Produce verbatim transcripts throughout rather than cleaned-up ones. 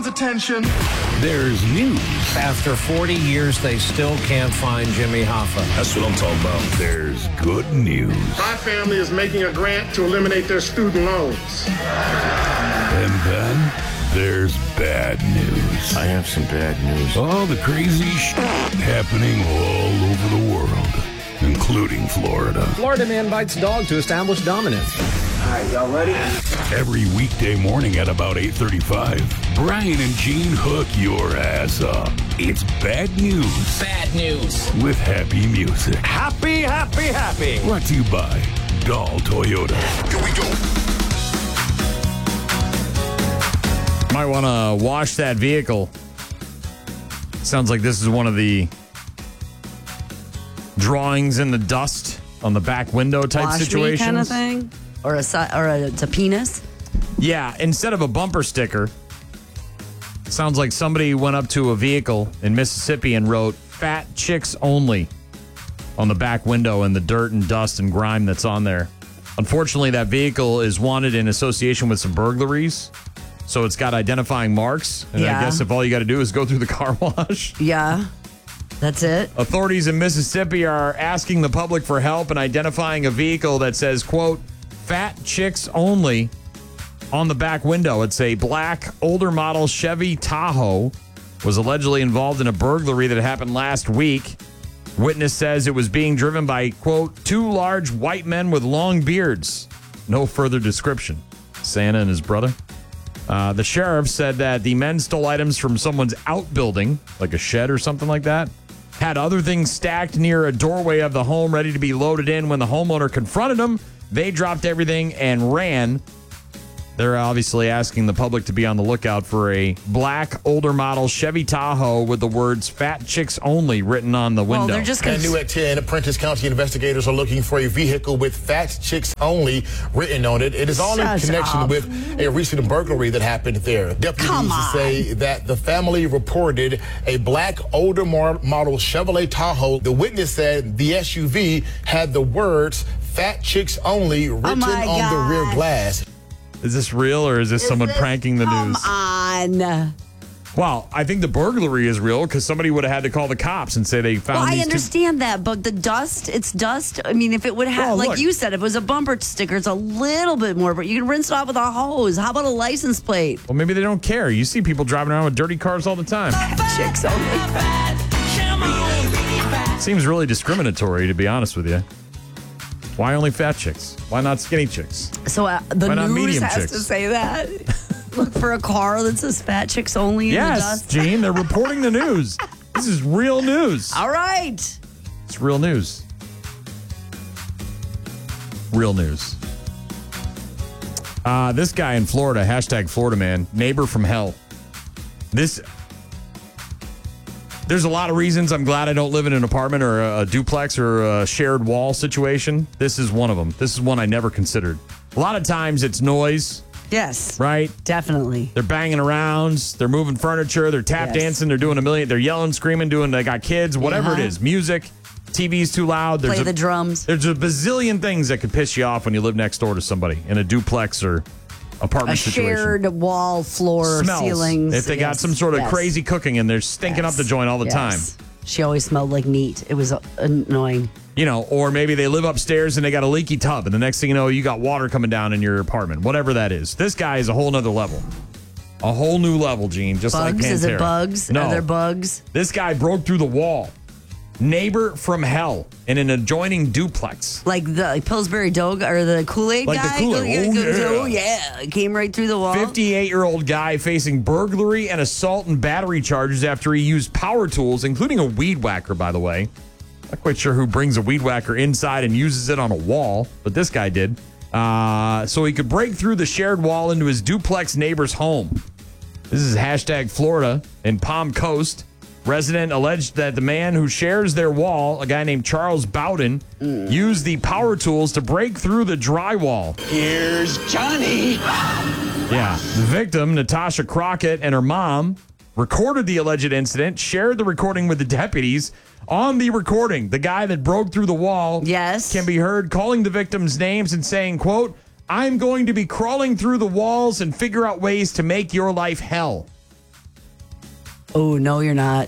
everyone's attention. There's news. After forty years, they still can't find Jimmy Hoffa. That's what I'm talking about. There's good news. My family is making a grant to eliminate their student loans. And then there's bad news. I have some bad news. All the crazy shit happening all over the world, including Florida. Florida man bites dog to establish dominance. All right, y'all ready? Every weekday morning at about eight thirty-five, Brian and Gene hook your ass up. It's bad news Bad news. with happy music. Happy, happy, happy. Brought to you by Dahl Toyota. Here we go. Might want to wash that vehicle. Sounds like this is one of the drawings in the dust on the back window type Wash me situations. kind of thing, or a si- or a, it's a penis. Yeah, instead of a bumper sticker, sounds like somebody went up to a vehicle in Mississippi and wrote "Fat Chicks Only" on the back window and the dirt and dust and grime that's on there. Unfortunately, that vehicle is wanted in association with some burglaries, so it's got identifying marks. And Yeah. I guess if all you got to do is go through the car wash. Yeah, that's it. Authorities in Mississippi are asking the public for help in identifying a vehicle that says, quote, "Fat Chicks Only" on the back window. It's a black, older model Chevy Tahoe. Was allegedly involved in a burglary that happened last week. Witness says it was being driven by, quote, "two large white men with long beards." No further description. Santa and his brother. Uh, the sheriff said that the men stole items from someone's outbuilding, like a shed or something like that. Had other things stacked near a doorway of the home ready to be loaded in. When the homeowner confronted them, they dropped everything and ran. They're obviously asking the public to be on the lookout for a black, older model Chevy Tahoe with the words "Fat Chicks Only" written on the window. Well, they're just And gonna new at ten, Prentice County investigators are looking for a vehicle with "Fat Chicks Only" written on it. It is all in Shut connection up. with a recent burglary that happened there. Deputies Come on. say that the family reported a black, older mo- model Chevrolet Tahoe. The witness said the S U V had the words "Fat Chicks Only" written my on the rear God. glass. Is this real or is this someone This- pranking the come news? on. Well, I think the burglary is real because somebody would have had to call the cops and say they found Well, I these two. understand that, but the dust, it's dust. I mean, if it would have, Well, like look. you said, if it was a bumper sticker, it's a little bit more, but you can rinse it off with a hose. How about a license plate? Well, maybe they don't care. You see people driving around with dirty cars all the time. Chicks only. Seems really discriminatory, to be honest with you. Why only fat chicks? Why not skinny chicks? So uh, the Why not news medium has chicks? to say that. Look for a car that says "Fat Chicks Only" in the Yes, dust. Gene, they're reporting the news. This is real news. All right. It's real news. Real news. Uh, this guy in Florida, hashtag Florida man, neighbor from hell. This, there's a lot of reasons I'm glad I don't live in an apartment or a, a duplex or a shared wall situation. This is one of them. This is one I never considered. A lot of times it's noise, Yes. right? Definitely. They're banging around, they're moving furniture, they're tap Yes. dancing, they're doing a million, they're yelling, screaming, doing, they got kids, whatever Uh-huh. it is, music, T V's too loud. There's Play a, the drums. There's a bazillion things that could piss you off when you live next door to somebody in a duplex or apartment A situation. shared wall, floor, Smells. ceilings. If they got Yes. some sort of Yes. crazy cooking and they're stinking Yes. up the joint all the Yes. time. She always smelled like meat. It was uh, annoying. You know, or maybe they live upstairs and they got a leaky tub, and the next thing you know, you got water coming down in your apartment. Whatever that is. This guy is a whole nother level. A whole new level, Gene, just like Bugs? Pantera. Is it bugs? No. Are there bugs? This guy broke through the wall. Neighbor from hell in an adjoining duplex. Like the like Pillsbury Dog or the Kool-Aid Like the guy? Kool-Aid. Oh, yeah. Oh, yeah. It came right through the wall. fifty-eight-year-old guy facing burglary and assault and battery charges after he used power tools, including a weed whacker, by the way. Not quite sure who brings a weed whacker inside and uses it on a wall, but this guy did. Uh, so he could break through the shared wall into his duplex neighbor's home. This is hashtag Florida in Palm Coast. Resident alleged that the man who shares their wall, a guy named Charles Bowden, mm. used the power tools to break through the drywall. Here's Johnny. Yeah. The victim, Natasha Crockett, and her mom recorded the alleged incident, shared the recording with the deputies. On the recording, the guy that broke through the wall yes. can be heard calling the victims' names and saying, quote, "I'm going to be crawling through the walls and figure out ways to make your life hell." Oh, no, you're not.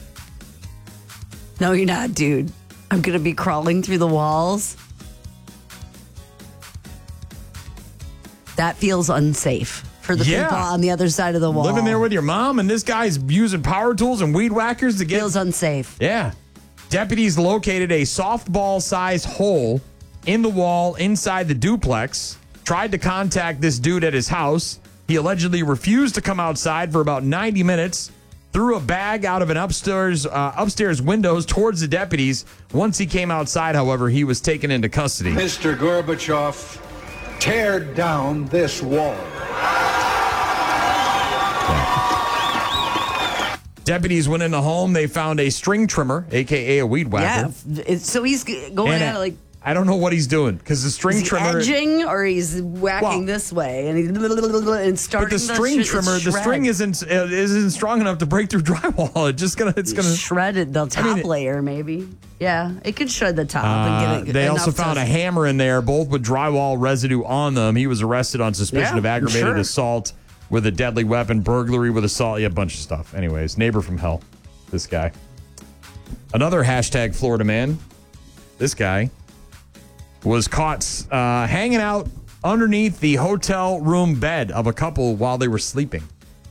No, you're not, dude. I'm going to be crawling through the walls. That feels unsafe for the Yeah. people on the other side of the wall. Living there with your mom, and this guy's using power tools and weed whackers to get. Feels unsafe. Yeah. Deputies located a softball-sized hole in the wall inside the duplex, tried to contact this dude at his house. He allegedly refused to come outside for about ninety minutes, threw a bag out of an upstairs uh, upstairs windows towards the deputies. Once he came outside, however, he was taken into custody. Mister Gorbachev, tear down this wall. Deputies went in the home. They found a string trimmer, a k a a weed whacker. Yeah. It's, so he's going And at it like... I don't know what he's doing because the string Is he trimmer... edging or he's whacking Well, this way and he's and starting But the string sh- trimmer, the shred. string isn't uh, isn't strong enough to break through drywall. It's just gonna, it's gonna shred it, the top mean, layer maybe. Yeah, it could shred the top Uh, and get it. they enough also to- found a hammer in there, both with drywall residue on them. He was arrested on suspicion Yeah, of aggravated sure. assault with a deadly weapon, burglary with assault, yeah, a bunch of stuff. Anyways, neighbor from hell, this guy. Another hashtag Florida man, this guy was caught uh, hanging out underneath the hotel room bed of a couple while they were sleeping.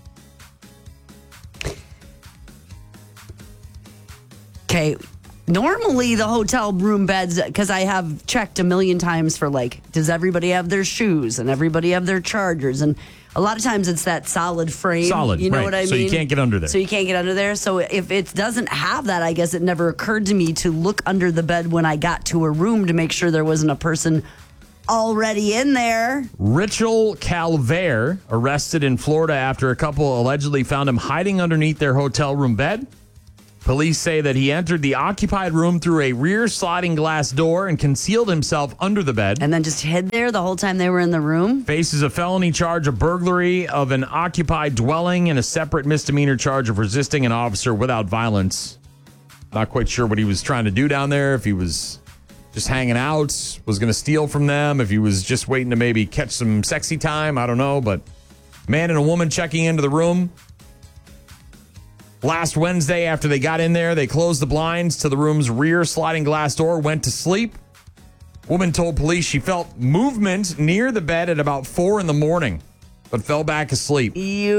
Okay, normally the hotel room beds, because I have checked a million times for like, does everybody have their shoes and everybody have their chargers? And a lot of times it's that solid frame. Solid, you know right. what I So mean? you can't get under there. So you can't get under there. So if it doesn't have that, I guess it never occurred to me to look under the bed when I got to a room to make sure there wasn't a person already in there. Richel Calvaire arrested in Florida after a couple allegedly found him hiding underneath their hotel room bed. Police say that he entered the occupied room through a rear sliding glass door and concealed himself under the bed. And then just hid there the whole time they were in the room. Faces a felony charge of burglary of an occupied dwelling and a separate misdemeanor charge of resisting an officer without violence. Not quite sure what he was trying to do down there, if he was just hanging out, was going to steal from them, if he was just waiting to maybe catch some sexy time, I don't know. But man and a woman checking into the room. Last Wednesday, after they got in there, they closed the blinds to the room's rear sliding glass door, went to sleep. Woman told police she felt movement near the bed at about four in the morning, but fell back asleep.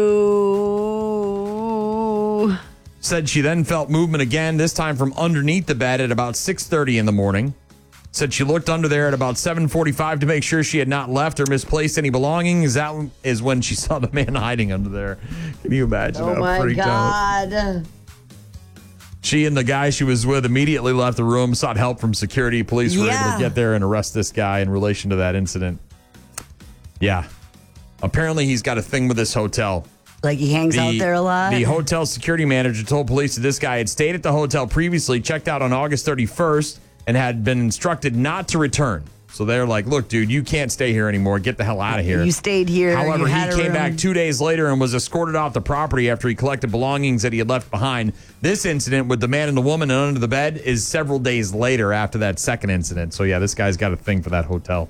You... Said she then felt movement again, this time from underneath the bed at about six thirty in the morning. Said she looked under there at about seven forty-five to make sure she had not left or misplaced any belongings. That is when she saw the man hiding under there. Can you imagine Oh how my freaked out? God. She and the guy she was with immediately left the room, sought help from security. Police were able Yeah. to get there and arrest this guy in relation to that incident. Yeah. Apparently he's got a thing with this hotel. Like he hangs out there a lot? The hotel security manager told police that this guy had stayed at the hotel previously, checked out on August thirty-first, and had been instructed not to return. So they're like, look, dude, you can't stay here anymore. Get the hell out of here. You stayed here. However, you he had a came room. back two days later and was escorted off the property after he collected belongings that he had left behind. This incident with the man and the woman and under the bed is several days later after that second incident. So, yeah, this guy's got a thing for that hotel.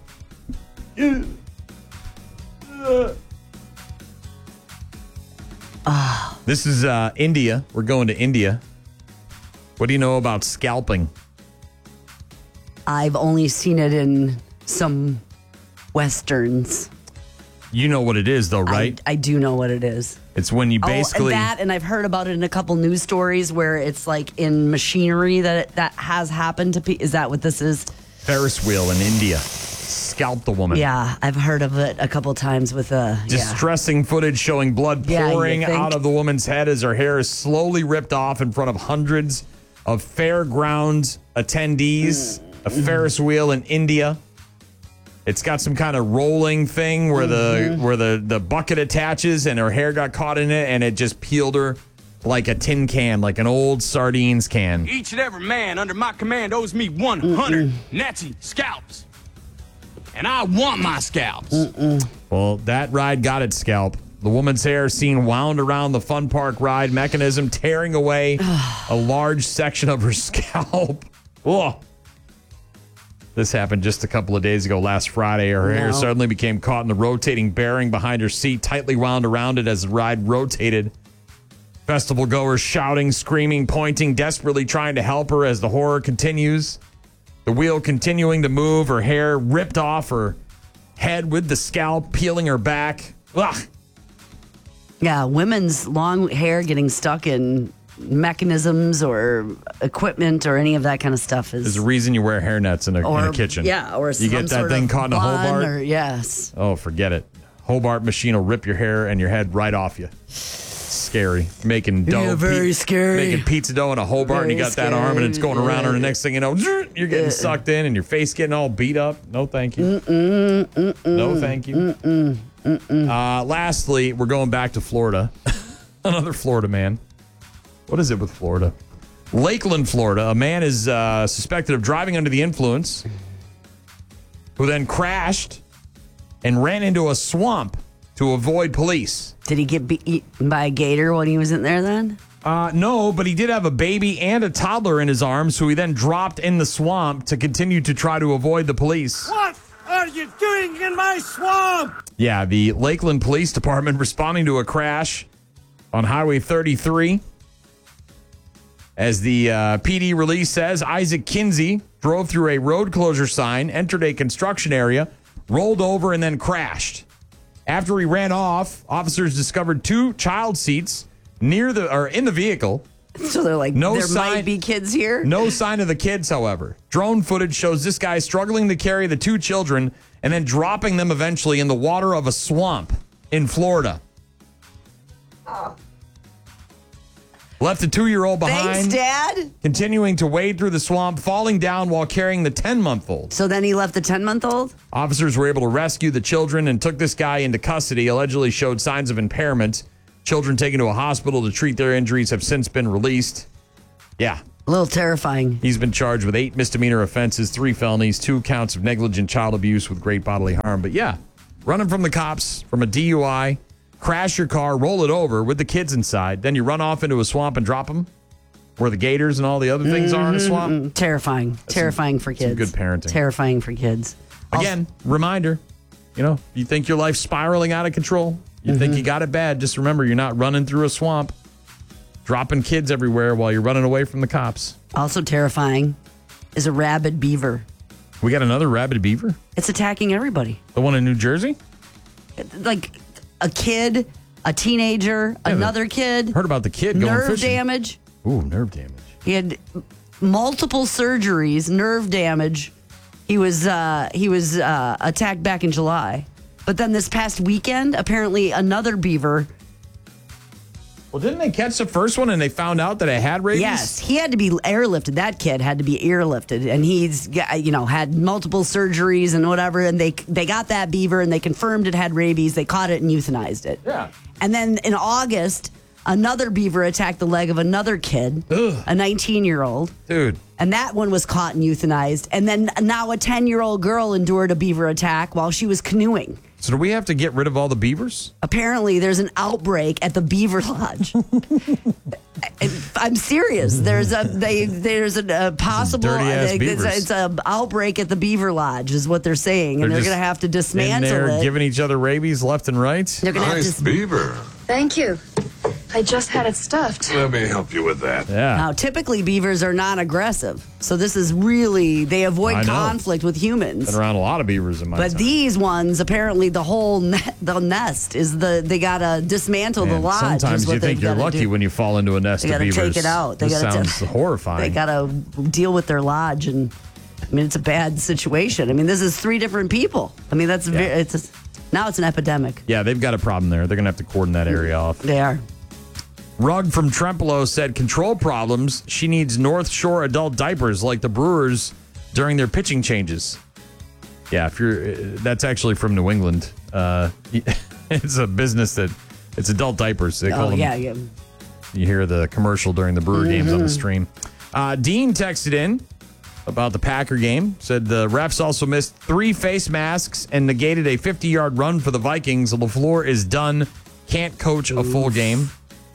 Ah. This is uh, India. We're going to India. What do you know about scalping? I've only seen it in some westerns. You know what it is, though, right? I, I do know what it is. It's when you basically... Oh, and that, and I've heard about it in a couple news stories where it's like in machinery that it, that has happened to people. Is that what this is? Ferris wheel in India. Scalp the woman. Yeah, I've heard of it a couple times with a... Yeah. Distressing footage showing blood Yeah, you pouring think? out of the woman's head as her hair is slowly ripped off in front of hundreds of fairground attendees. A Ferris wheel in India. It's got some kind of rolling thing where the where the, the bucket attaches and her hair got caught in it and it just peeled her like a tin can, like an old sardines can. Each and every man under my command owes me one hundred Nazi scalps. And I want my scalps. Well, that ride got its scalp. The woman's hair seen wound around the fun park ride mechanism, tearing away a large section of her scalp. Ugh. This happened just a couple of days ago, last Friday. Her hair No. suddenly became caught in the rotating bearing behind her seat, tightly wound around it as the ride rotated. Festival goers shouting, screaming, pointing, desperately trying to help her as the horror continues. The wheel continuing to move, her hair ripped off her head with the scalp, peeling her back. Ugh. Yeah, women's long hair getting stuck in mechanisms or equipment or any of that kind of stuff is There's a reason you wear hairnets in a, or, in a kitchen. Yeah, or you some get that sort thing of caught in a bun Hobart. Or, yes. Oh, forget it. Hobart machine will rip your hair and your head right off you. Scary. Making dough. Yeah, very pi- scary. Making pizza dough in a Hobart and you Very got that arm and it's going around and the scary. next thing you know, you're getting sucked in and your face getting all beat up. No, thank you. Mm-mm, mm-mm, no, thank you. Mm-mm, mm-mm. Uh, lastly, we're going back to Florida. Another Florida man. What is it with Florida? Lakeland, Florida. A man is uh, suspected of driving under the influence who then crashed and ran into a swamp to avoid police. Did he get beaten by a gator when he was in there then? Uh, no, but he did have a baby and a toddler in his arms, who he then dropped in the swamp to continue to try to avoid the police. What are you doing in my swamp? Yeah, the Lakeland Police Department responding to a crash on Highway thirty-three. As the uh, P D release says, Isaac Kinsey drove through a road closure sign, entered a construction area, rolled over, and then crashed. After he ran off, officers discovered two child seats near the or in the vehicle. So they're like, No there sign- might be kids here? No sign of the kids, however. Drone footage shows this guy struggling to carry the two children and then dropping them eventually in the water of a swamp in Florida. Left a two-year-old behind. Thanks, Dad. Continuing to wade through the swamp, falling down while carrying the ten-month-old. So then he left the ten-month-old? Officers were able to rescue the children and took this guy into custody, allegedly showed signs of impairment. Children taken to a hospital to treat their injuries have since been released. Yeah. A little terrifying. He's been charged with eight misdemeanor offenses, three felonies, two counts of negligent child abuse with great bodily harm. But yeah, running from the cops from a D U I, crash your car, roll it over with the kids inside, then you run off into a swamp and drop them where the gators and all the other things are in a swamp. Mm, terrifying. That's terrifying some, for kids. Some good parenting. Terrifying for kids. Again, reminder, you know, you think your life's spiraling out of control, you mm-hmm. think you got it bad, just remember you're not running through a swamp, dropping kids everywhere while you're running away from the cops. Also terrifying is a rabid beaver. We got another rabid beaver? It's attacking everybody. The one in New Jersey? Like a kid, a teenager, yeah, another kid. Heard about the kid going nerve fishing. damage. Ooh, nerve damage. He had multiple surgeries, nerve damage. He was uh, he was uh, attacked back in July. But then this past weekend, apparently another beaver. Well, didn't they catch the first one and they found out that it had rabies? Yes, he had to be airlifted. That kid had to be airlifted, and he's you know had multiple surgeries and whatever. And they they got that beaver and they confirmed it had rabies. They caught it and euthanized it. Yeah. And then in August, another beaver attacked the leg of another kid, Ugh. a nineteen-year-old. Dude. And that one was caught and euthanized. And then now a ten-year-old girl endured a beaver attack while she was canoeing. So do we have to get rid of all the beavers? Apparently, there's an outbreak at the Beaver Lodge. I'm serious. There's a they, there's a, a possible dirty-ass uh, beavers. it's an outbreak at the Beaver Lodge, is what they're saying, and They're they're, just going to have to And dismantle they're it. giving each other rabies left and right? They're going to have to. beaver. Thank you. I just had it stuffed. Let me help you with that. Yeah. Now, typically beavers are non-aggressive, so this is really they avoid I know. conflict with humans. Been around a lot of beavers in my But time. these ones, apparently, the whole ne- the nest is the they gotta dismantle Man, the lodge. sometimes is what you think they've you're gotta lucky do. when you fall into a nest They of gotta beavers. take it out. They this gotta sounds t- horrifying. They gotta deal with their lodge, and I mean it's a bad situation. I mean this is three different people. I mean that's Yeah. very, it's a, now it's an epidemic. Yeah, they've got a problem there. They're going to have to cordon that area off. They are. Rug from Trempolo said control problems. She needs North Shore adult diapers like the Brewers during their pitching changes. Yeah, if you're, that's actually from New England. Uh, it's a business that it's adult diapers. They call Oh them. yeah, yeah. You hear the commercial during the Brewer games on the stream. Uh, Dean texted in about the Packer game. Said the refs also missed three face masks and negated a fifty-yard run for the Vikings. LaFleur is done. Can't coach a full game.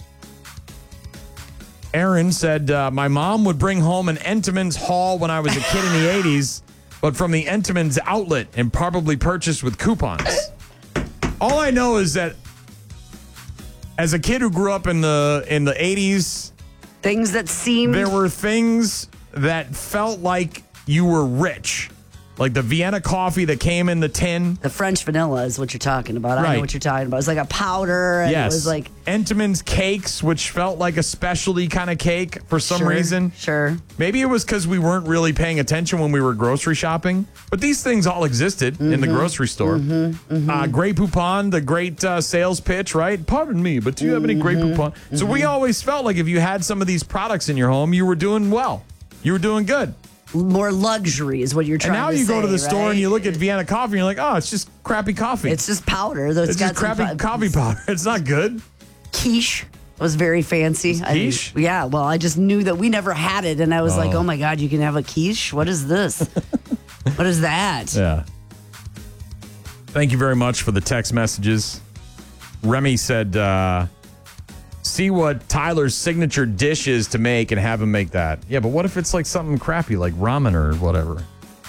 Aaron said, uh, my mom would bring home an Entenmann's haul when I was a kid in the eighties, but from the Entenmann's outlet and probably purchased with coupons. All I know is that as a kid who grew up in the in the eighties, things that seemed there were things that felt like you were rich. Like the Vienna coffee that came in the tin. The French vanilla is what you're talking about. Right. I know what you're talking about. It's like a powder. And yes. It was like Entenmann's cakes, which felt like a specialty kind of cake for some sure, reason. Sure. Maybe it was because we weren't really paying attention when we were grocery shopping. But these things all existed mm-hmm. in the grocery store. Mm-hmm. Mm-hmm. Uh, Grey Poupon, the great uh, sales pitch, right? Pardon me, but do you have any Grey Mm-hmm. Poupon? So we always felt like if you had some of these products in your home, you were doing well. You were doing good. More luxury is what you're trying to say. And now you say, go to the right? store and you look at Vienna coffee and you're like, oh, it's just crappy coffee. It's just powder. It's, it's got just crappy some, coffee powder. It's not good. Quiche was very fancy. Quiche? I, yeah, well, I just knew that we never had it, and I was Oh. like, oh my God, you can have a quiche? What is this? What is that? Yeah. Thank you very much for the text messages. Remy said, uh, see what Tyler's signature dish is to make and have him make that. Yeah, but what if it's like something crappy, like ramen or whatever?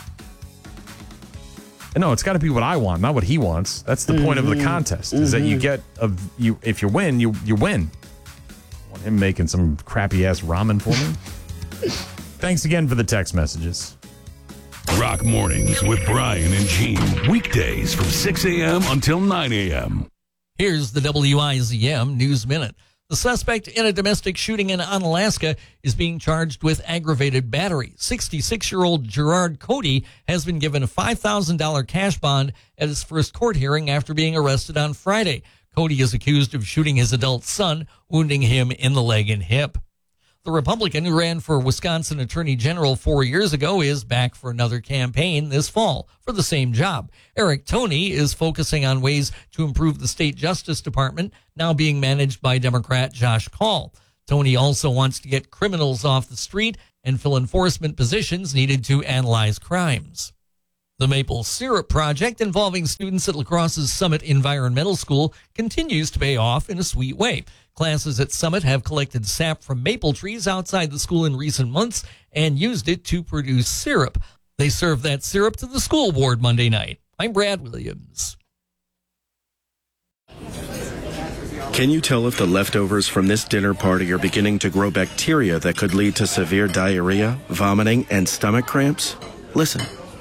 No, it's got to be what I want, not what he wants. That's the mm-hmm. point of the contest, is mm-hmm. that you get, a, you if you win, you, you win. I want him making some crappy-ass ramen for me. Thanks again for the text messages. Rock Mornings with Brian and Gene. Weekdays from six a.m. until nine a.m. Here's the W I Z M News Minute. The suspect in a domestic shooting in Unalaska is being charged with aggravated battery. sixty-six-year-old Gerard Cody has been given a five thousand dollars cash bond at his first court hearing after being arrested on Friday. Cody is accused of shooting his adult son, wounding him in the leg and hip. The Republican who ran for Wisconsin Attorney General four years ago is back for another campaign this fall for the same job. Eric Toney is focusing on ways to improve the state Justice Department, now being managed by Democrat Josh Kaul. Toney also wants to get criminals off the street and fill enforcement positions needed to analyze crimes. The Maple Syrup Project, involving students at La Crosse's Summit Environmental School, continues to pay off in a sweet way. Classes at Summit have collected sap from maple trees outside the school in recent months and used it to produce syrup. They served that syrup to the school board Monday night. I'm Brad Williams. Can you tell if the leftovers from this dinner party are beginning to grow bacteria that could lead to severe diarrhea, vomiting, and stomach cramps? Listen.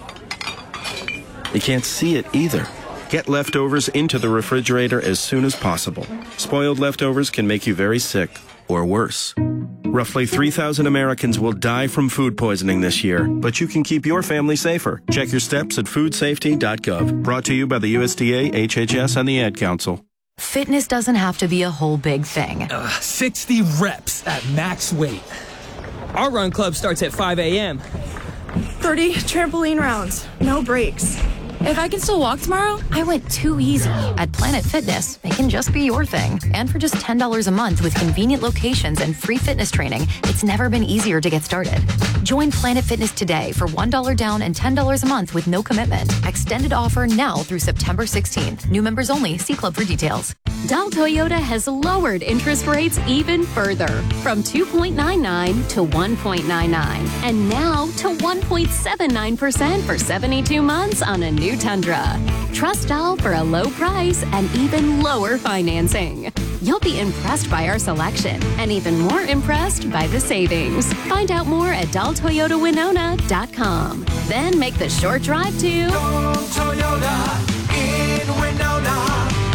You can't see it either. Get leftovers into the refrigerator as soon as possible. Spoiled leftovers can make you very sick, or worse. Roughly three thousand Americans will die from food poisoning this year, but you can keep your family safer. Check your steps at food safety dot gov. Brought to you by the U S D A, H H S, and the Ad Council. Fitness doesn't have to be a whole big thing. Uh, sixty reps at max weight. Our run club starts at five a.m. thirty trampoline rounds, no breaks. If I can still walk tomorrow, I went too easy. At Planet Fitness, they can just be your thing. And for just ten dollars a month with convenient locations and free fitness training, it's never been easier to get started. Join Planet Fitness today for one dollar down and ten dollars a month with no commitment. Extended offer now through September sixteenth. New members only. See club for details. Dell Toyota has lowered interest rates even further, from two point nine nine to one point nine nine, and now to one point seven nine percent for seventy-two months on a new Tundra. Trust Dell for a low price and even lower financing. You'll be impressed by our selection and even more impressed by the savings. Find out more at Dell Toyota Winona dot com. Then make the short drive to Toyota in Winona.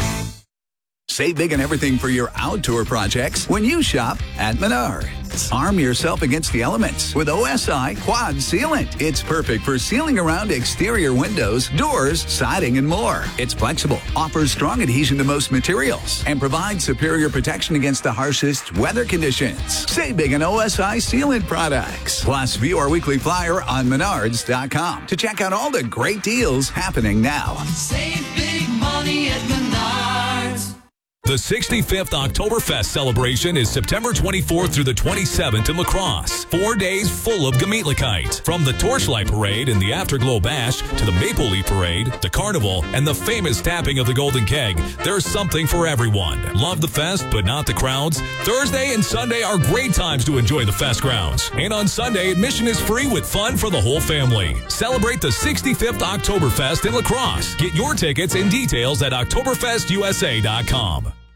Save big on everything for your outdoor projects when you shop at Menards. Arm yourself against the elements with O S I Quad Sealant. It's perfect for sealing around exterior windows, doors, siding, and more. It's flexible, offers strong adhesion to most materials, and provides superior protection against the harshest weather conditions. Save big on O S I Sealant products. Plus, view our weekly flyer on Menards dot com to check out all the great deals happening now. Save big money at Menards. The sixty-fifth Oktoberfest celebration is September twenty-fourth through the twenty-seventh in La Crosse. Four days full of Gemütlichkeit. From the Torchlight Parade and the Afterglow Bash to the Maple Leaf Parade, the Carnival, and the famous tapping of the Golden Keg, there's something for everyone. Love the fest, but not the crowds? Thursday and Sunday are great times to enjoy the fest grounds. And on Sunday, admission is free with fun for the whole family. Celebrate the sixty-fifth Oktoberfest in La Crosse. Get your tickets and details at Oktoberfest U S A dot com.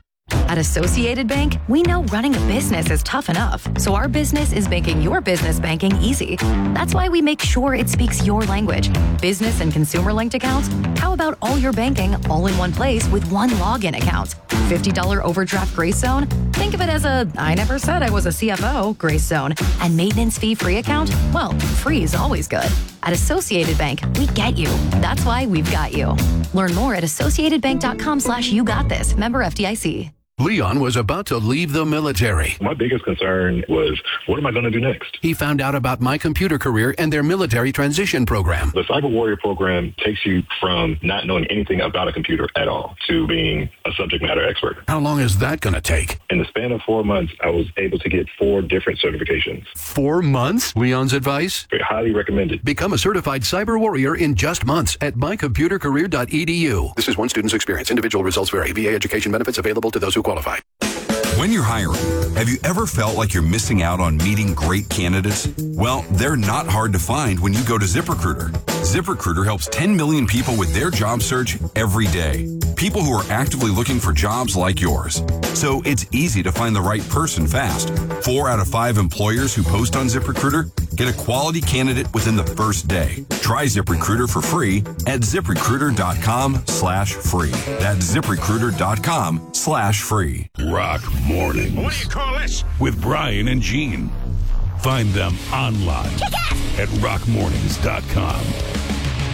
At Associated Bank, we know running a business is tough enough, so our business is making your business banking easy. That's why we make sure it speaks your language. Business and consumer linked accounts? How about all your banking all in one place with one login account? fifty dollars overdraft grace zone? Think of it as a I never said I was a C F O grace zone. And maintenance fee free account? Well, free is always good. At Associated Bank, we get you. That's why we've got you. Learn more at associatedbank.com slash you got this. Member F D I C. Leon was about to leave the military. My biggest concern was, what am I going to do next? He found out about My Computer Career and their military transition program. The Cyber Warrior program takes you from not knowing anything about a computer at all to being a subject matter expert. How long is that going to take? In the span of four months, I was able to get four different certifications. Four months? Leon's advice? Very highly recommended. Become a certified Cyber Warrior in just months at my computer career dot e d u. This is one student's experience. Individual results vary. V A education benefits available to those who qualify. When you're hiring, have you ever felt like you're missing out on meeting great candidates? Well, they're not hard to find when you go to ZipRecruiter. ZipRecruiter helps ten million people with their job search every day. People who are actively looking for jobs like yours. So it's easy to find the right person fast. Four out of five employers who post on ZipRecruiter get a quality candidate within the first day. Try ZipRecruiter for free at ZipRecruiter.com slash free. That's ZipRecruiter.com slash free. Rock Mornings. What do you call this? With Brian and Gene. Find them online at rock mornings dot com.